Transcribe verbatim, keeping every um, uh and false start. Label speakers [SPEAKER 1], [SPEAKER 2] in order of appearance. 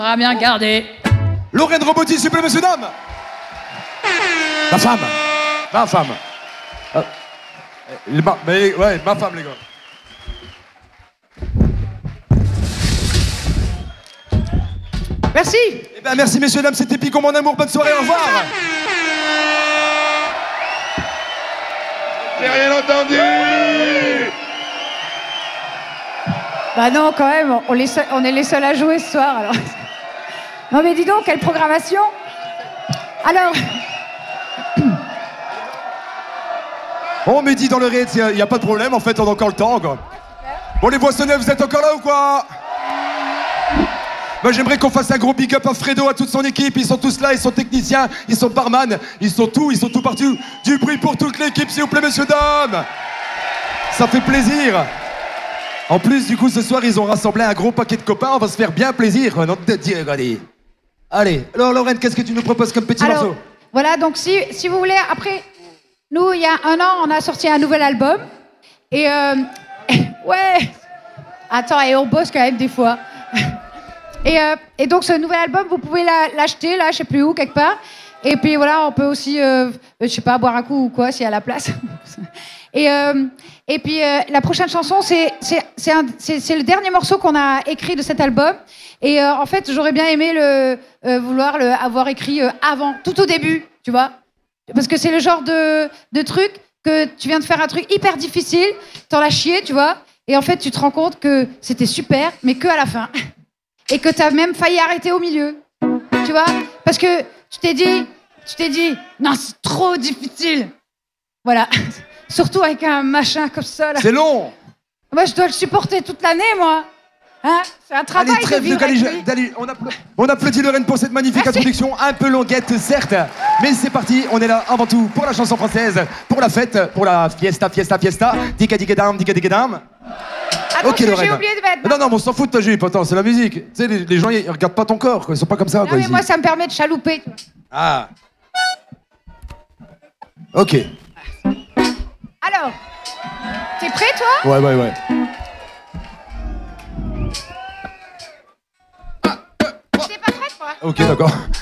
[SPEAKER 1] Ah, bien gardé.
[SPEAKER 2] Lorraine Robotti, s'il vous plaît, messieurs, dames. Ma femme. Ma femme. Ah. Ma, mais, ouais, ma femme, les gars.
[SPEAKER 1] Merci.
[SPEAKER 2] Eh ben, merci, messieurs, dames, c'était Pico, mon amour. Bonne soirée, au revoir.
[SPEAKER 3] J'ai rien entendu.
[SPEAKER 1] Bah non, quand même, on, les seuls- on est les seuls à jouer ce soir, alors. Non mais dis donc, quelle programmation. Alors...
[SPEAKER 2] Bon, Mehdi, dans le raid, il n'y a pas de problème, en fait, on a encore le temps, quoi. Bon, les Boissonnais, vous êtes encore là ou quoi? Moi, j'aimerais qu'on fasse un gros big up à Fredo, à toute son équipe. Ils sont tous là, ils sont techniciens, ils sont barman, ils sont tout, ils sont tout partout. Du bruit pour toute l'équipe, s'il vous plaît, messieurs, dames. Ça fait plaisir. En plus, du coup, ce soir, ils ont rassemblé un gros paquet de copains. On va se faire bien plaisir. Non, de Dieu, allez. Allez, alors, Lorraine, qu'est-ce que tu nous proposes comme petit
[SPEAKER 1] Alors,
[SPEAKER 2] morceau?
[SPEAKER 1] voilà, donc si, si vous voulez, après, nous, il y a un an, on a sorti un nouvel album. Et, euh, ouais. Attends, et on bosse quand même des fois. Et, euh, et donc, ce nouvel album, vous pouvez la- l'acheter, là, je sais plus où, quelque part. Et puis, voilà, on peut aussi, euh, je sais pas, boire un coup ou quoi, s'il y a la place. Et, euh, et puis, euh, la prochaine chanson, c'est c'est- c'est un- c'est- c'est le dernier morceau qu'on a écrit de cet album. Et euh, en fait, j'aurais bien aimé le, euh, vouloir le avoir écrit euh, avant, tout au début, tu vois. Parce que c'est le genre de, de truc que tu viens de faire un truc hyper difficile, t'en as chié, tu vois. Et en fait, tu te rends compte que c'était super, mais que à la fin. Et que t'as même failli arrêter au milieu, tu vois. Parce que tu t'es dit, tu t'es dit, non, c'est trop difficile. Voilà. Surtout avec un machin comme ça, là.
[SPEAKER 2] C'est long.
[SPEAKER 1] Moi, je dois le supporter toute l'année, moi. Hein? C'est un travail
[SPEAKER 2] Allez, trêve
[SPEAKER 1] de
[SPEAKER 2] de
[SPEAKER 1] vivre avec
[SPEAKER 2] galéja-
[SPEAKER 1] lui.
[SPEAKER 2] d'aller- on, appla- on applaudit Lorraine pour cette magnifique
[SPEAKER 1] Merci.
[SPEAKER 2] introduction, un peu longuette certes, mais c'est parti, on est là avant tout pour la chanson française, pour la fête, pour la fiesta, fiesta, fiesta, diga diga dam, diga diga dam.
[SPEAKER 1] Attention,
[SPEAKER 2] Ok,
[SPEAKER 1] j'ai
[SPEAKER 2] Lorraine.
[SPEAKER 1] oublié de mettre.
[SPEAKER 2] Non, non, mais on s'en fout de ta jupe, attends, c'est la musique. Tu sais, les, les gens, ils regardent pas ton corps, quoi. Ils sont pas comme ça,
[SPEAKER 1] Non,
[SPEAKER 2] quoi,
[SPEAKER 1] mais
[SPEAKER 2] ici.
[SPEAKER 1] moi, ça me permet de chalouper. tu vois.
[SPEAKER 2] Ah. Ok.
[SPEAKER 1] Alors, t'es prêt, toi?
[SPEAKER 2] Ouais, ouais, ouais.
[SPEAKER 1] T'es pas prête, toi?
[SPEAKER 2] Ok, d'accord.